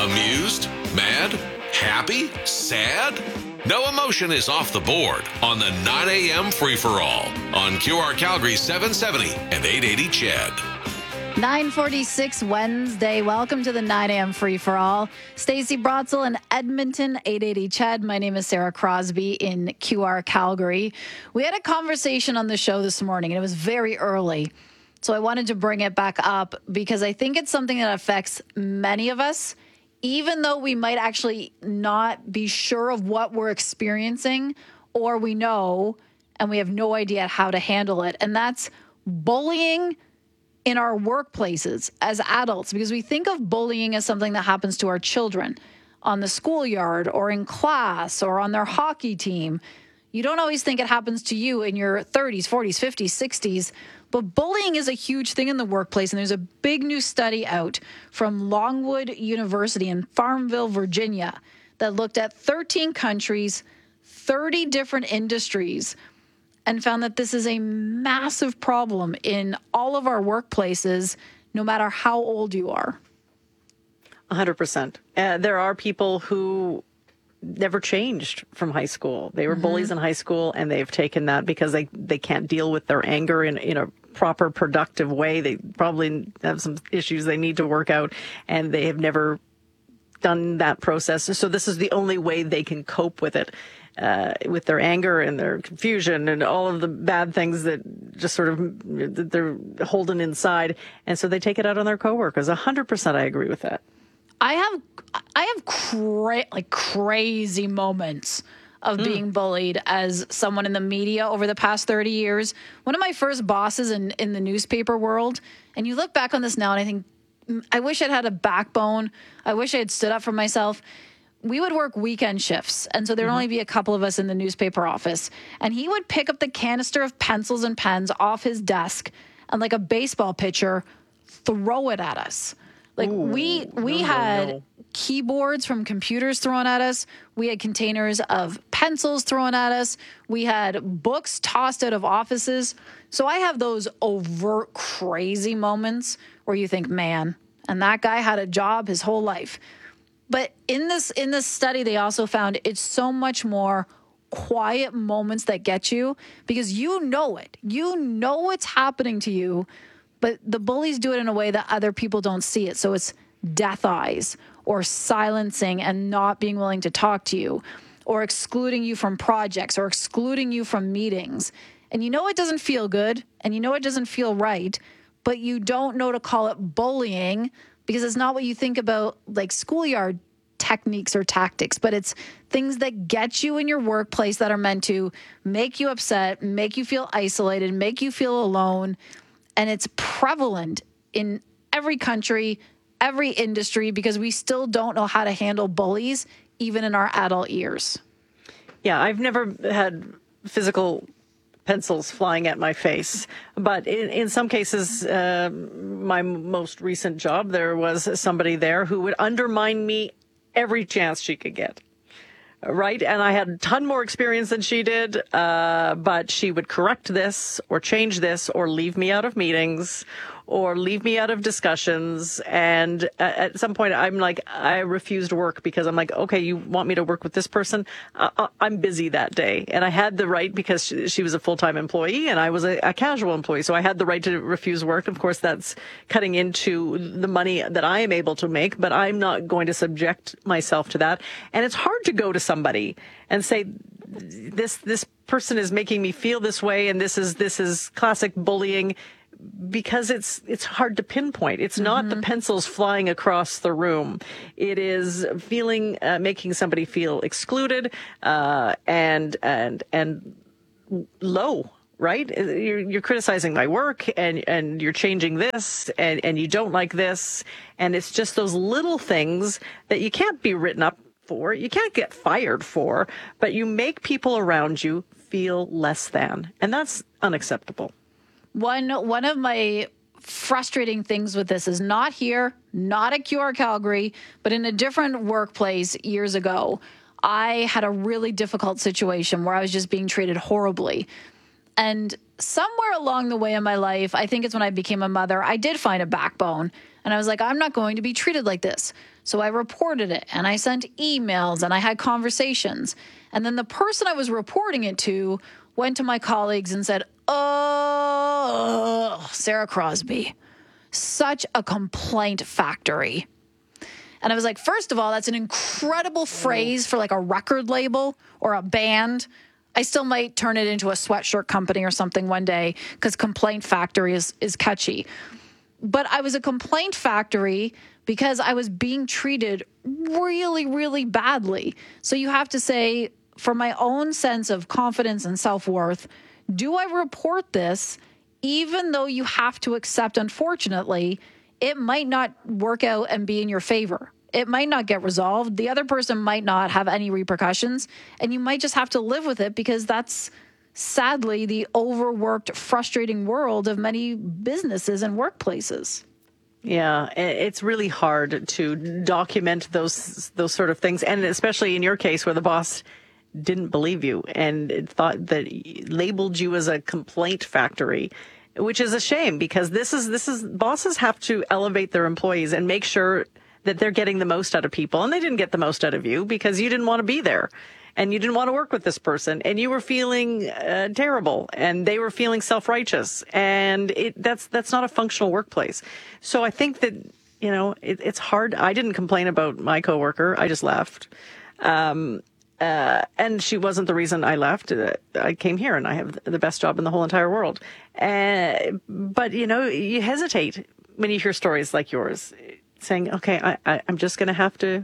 Amused? Mad? Happy? Sad? No emotion is off the board on the 9 a.m. free-for-all on QR Calgary 770 and 880 CHED. 9:46 Wednesday. Welcome to the 9 a.m. free-for-all. Stacey Brotzel in Edmonton, 880 CHED. My name is Sarah Crosby in QR Calgary. We had a conversation on the show this morning, and it was very early. So I wanted to bring it back up because I think it's something that affects many of us, even though we might actually not be sure of what we're experiencing, or we know and we have no idea how to handle it. And that's bullying in our workplaces as adults, because we think of bullying as something that happens to our children on the schoolyard or in class or on their hockey team. You don't always think it happens to you in your 30s, 40s, 50s, 60s. But bullying is a huge thing in the workplace, and there's a big new study out from Longwood University in Farmville, Virginia, that looked at 13 countries, 30 different industries, and found that this is a massive problem in all of our workplaces, no matter how old you are. 100%. There are people who never changed from high school. They were bullies in high school, and they've taken that because they can't deal with their anger in a proper, productive way. They probably have some issues they need to work out, and they have never done that process. So this is the only way they can cope with it, with their anger and their confusion and all of the bad things that just sort of that they're holding inside. And so they take it out on their coworkers. 100%, I agree with that. I have crazy moments of being bullied as someone in the media over the past 30 years. One of my first bosses in the newspaper world, and you look back on this now and I think, I wish I'd had a backbone. I wish I had stood up for myself. We would work weekend shifts, and so there'd only be a couple of us in the newspaper office. And he would pick up the canister of pencils and pens off his desk and, like a baseball pitcher, throw it at us. Like, we had keyboards from computers thrown at us. We had containers of pencils thrown at us. We had books tossed out of offices. So I have those overt crazy moments where you think, man, and that guy had a job his whole life. But in this study, they also found it's so much more quiet moments that get you, because you know it. You know what's happening to you, but the bullies do it in a way that other people don't see it. So it's death eyes, or silencing and not being willing to talk to you, or excluding you from projects, or excluding you from meetings. And you know it doesn't feel good, and you know it doesn't feel right, but you don't know to call it bullying because it's not what you think about, like schoolyard techniques or tactics, but it's things that get you in your workplace that are meant to make you upset, make you feel isolated, make you feel alone. And it's prevalent in every country, every industry, because we still don't know how to handle bullies, even in our adult years. Yeah, I've never had physical pencils flying at my face. But in some cases, my most recent job, there was somebody there who would undermine me every chance she could get. Right. And I had a ton more experience than she did. But she would correct this or change this or leave me out of meetings or leave me out of discussions. And at some point, I'm like, I refused work because I'm like, OK, you want me to work with this person? I'm busy that day. And I had the right, because she was a full-time employee and I was a casual employee. So I had the right to refuse work. Of course, that's cutting into the money that I am able to make, but I'm not going to subject myself to that. And it's hard to go to somebody and say, this person is making me feel this way, and this is classic bullying, because it's hard to pinpoint. It's not the pencils flying across the room. It is making somebody feel excluded, and low. Right? You're criticizing my work, and you're changing this, and you don't like this, and it's just those little things that you can't be written up for, you can't get fired for, but you make people around you feel less than, and that's unacceptable. One of my frustrating things with this is not here, not at QR Calgary, but in a different workplace years ago. I had a really difficult situation where I was just being treated horribly. And somewhere along the way in my life, I think it's when I became a mother, I did find a backbone. And I was like, I'm not going to be treated like this. So I reported it and I sent emails and I had conversations. And then the person I was reporting it to went to my colleagues and said, oh, Sarah Crosby, such a complaint factory. And I was like, first of all, that's an incredible phrase for like a record label or a band. I still might turn it into a sweatshirt company or something one day because complaint factory is catchy. But I was a complaint factory because I was being treated really, really badly. So you have to say, for my own sense of confidence and self-worth, do I report this even though you have to accept, unfortunately, it might not work out and be in your favor. It might not get resolved. The other person might not have any repercussions, and you might just have to live with it because that's sadly the overworked, frustrating world of many businesses and workplaces. Yeah, it's really hard to document those sort of things, and especially in your case where the boss didn't believe you and thought that labeled you as a complaint factory, which is a shame because this is bosses have to elevate their employees and make sure that they're getting the most out of people. And they didn't get the most out of you because you didn't want to be there and you didn't want to work with this person and you were feeling terrible and they were feeling self-righteous. And that's not a functional workplace. So I think that, it's hard. I didn't complain about my coworker. I just left. And she wasn't the reason I left. I came here and I have the best job in the whole entire world. But, you hesitate when you hear stories like yours saying, okay, I'm just going to have to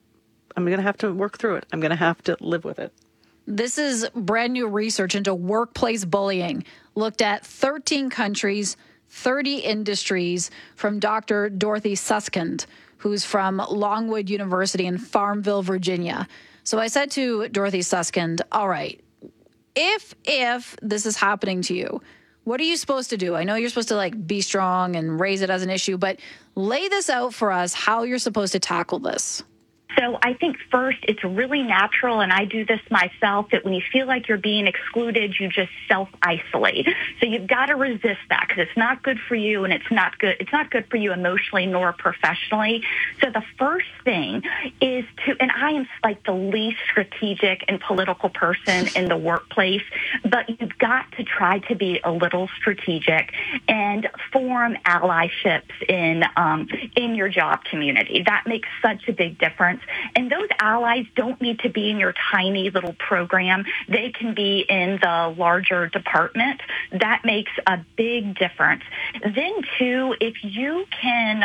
work through it. I'm going to have to live with it. This is brand new research into workplace bullying, looked at 13 countries, 30 industries from Dr. Dorothy Susskind, who's from Longwood University in Farmville, Virginia. So I said to Dorothy Susskind, all right, if this is happening to you, what are you supposed to do? I know you're supposed to be strong and raise it as an issue, but lay this out for us, how you're supposed to tackle this. So I think first it's really natural, and I do this myself, that when you feel like you're being excluded, you just self-isolate. So you've got to resist that because it's not good for you, and it's not good for you emotionally nor professionally. So the first thing is and I am like the least strategic and political person in the workplace, but you've got to try to be a little strategic and form allyships in your job community. That makes such a big difference. And those allies don't need to be in your tiny little program. They can be in the larger department. That makes a big difference. Then, too, if you can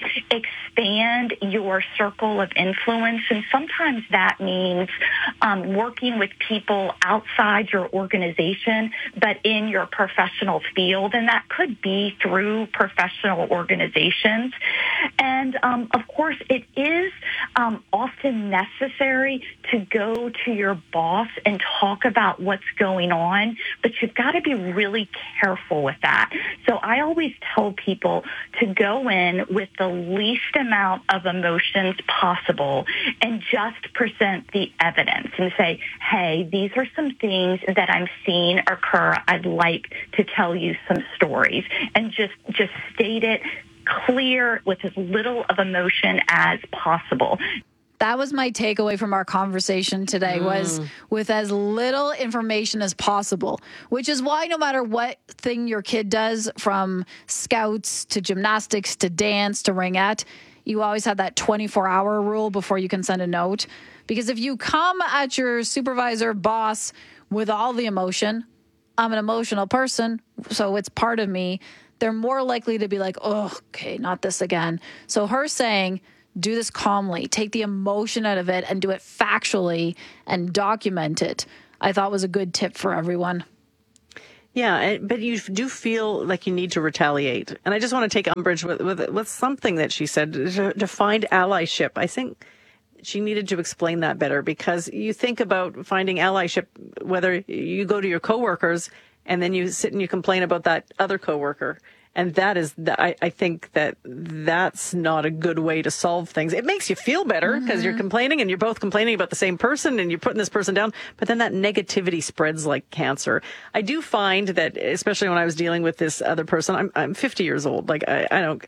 expand your circle of influence, and sometimes that means working with people outside your organization, but in your professional field, and that could be through professional organizations. And, of course, it is often necessary to go to your boss and talk about what's going on, but you've got to be really careful with that. So I always tell people to go in with the least amount of emotions possible and just present the evidence and say, hey, these are some things that I'm seeing occur. I'd like to tell you some stories, and just state it clear with as little of emotion as possible. That was my takeaway from our conversation today, was with as little information as possible, which is why no matter what thing your kid does, from scouts to gymnastics to dance to ringette, you always have that 24-hour rule before you can send a note. Because if you come at your supervisor, boss, with all the emotion, I'm an emotional person, so it's part of me, they're more likely to be like, oh, okay, not this again. So her saying, do this calmly, take the emotion out of it and do it factually and document it, I thought was a good tip for everyone. Yeah, but you do feel like you need to retaliate. And I just want to take umbrage with something that she said, to find allyship. I think she needed to explain that better, because you think about finding allyship, whether you go to your coworkers and then you sit and you complain about that other coworker. And that is, I think that's not a good way to solve things. It makes you feel better because you're complaining and you're both complaining about the same person and you're putting this person down. But then that negativity spreads like cancer. I do find that, especially when I was dealing with this other person, I'm 50 years old. Like I don't,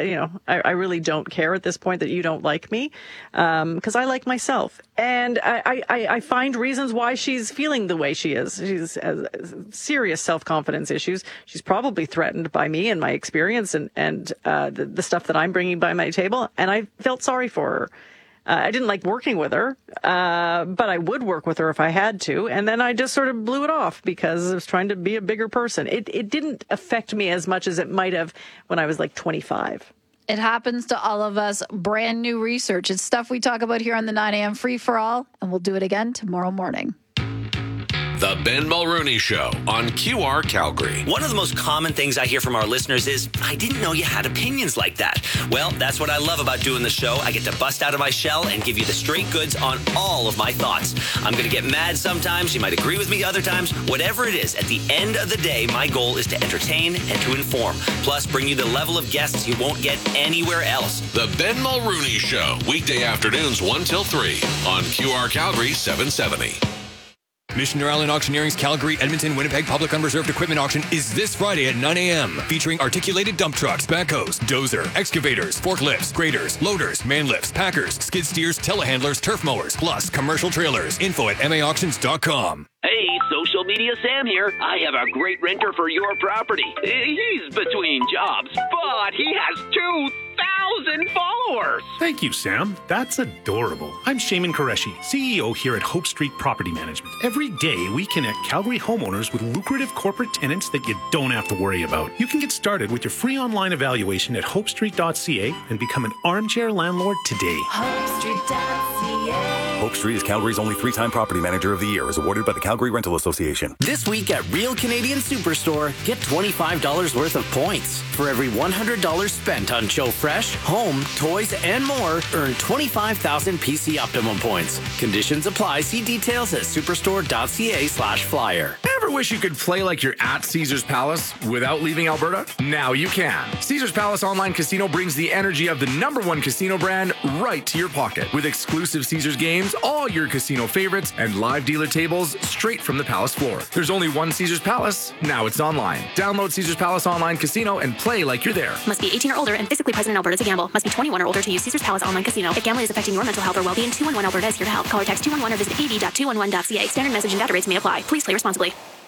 I really don't care at this point that you don't like me, because I like myself. And I find reasons why she's feeling the way she is. She's has serious self-confidence issues. She's probably threatened by me and my experience and the stuff that I'm bringing by my table. And I felt sorry for her. I didn't like working with her, but I would work with her if I had to. And then I just sort of blew it off because I was trying to be a bigger person. It didn't affect me as much as it might have when I was like 25. It happens to all of us. Brand new research. It's stuff we talk about here on the 9 a.m. Free for All, and we'll do it again tomorrow morning. The Ben Mulrooney Show on QR Calgary. One of the most common things I hear from our listeners is, I didn't know you had opinions like that. Well, that's what I love about doing the show. I get to bust out of my shell and give you the straight goods on all of my thoughts. I'm going to get mad sometimes. You might agree with me other times. Whatever it is, at the end of the day, my goal is to entertain and to inform. Plus, bring you the level of guests you won't get anywhere else. The Ben Mulrooney Show. Weekday afternoons 1 till 3 on QR Calgary 770. Missioner Island Auctioneering's Calgary, Edmonton, Winnipeg Public Unreserved Equipment Auction is this Friday at 9 a.m. featuring articulated dump trucks, backhoes, dozer, excavators, forklifts, graders, loaders, man lifts, packers, skid steers, telehandlers, turf mowers, plus commercial trailers. Info at maauctions.com. Hey, social media Sam here. I have a great renter for your property. He's between jobs, but he has 2,000 followers. Thank you, Sam. That's adorable. I'm Shaman Qureshi, CEO here at Hope Street Property Management. Every day, we connect Calgary homeowners with lucrative corporate tenants that you don't have to worry about. You can get started with your free online evaluation at hopestreet.ca and become an armchair landlord today. HopeStreet.ca. Hope Street is Calgary's only 3-time Property Manager of the Year, as awarded by the Calgary Rental Association. This week at Real Canadian Superstore, get $25 worth of points. For every $100 spent on Joe Fresh, home, toys, and more, earn 25,000 PC Optimum points. Conditions apply. See details at superstore.ca/flyer. Ever wish you could play like you're at Caesars Palace without leaving Alberta? Now you can. Caesars Palace Online Casino brings the energy of the #1 casino brand right to your pocket. With exclusive Caesars games, all your casino favorites, and live dealer tables straight from the Palace floor. There's only one Caesars Palace. Now it's online. Download Caesars Palace Online Casino and play like you're there. Must be 18 or older and physically present in Alberta to gamble. Must be 21 or older to use Caesars Palace Online Casino. If gambling is affecting your mental health or well-being, 211 Alberta is here to help. Call or text 211 or visit av.211.ca. Standard message and data rates may apply. Please play responsibly.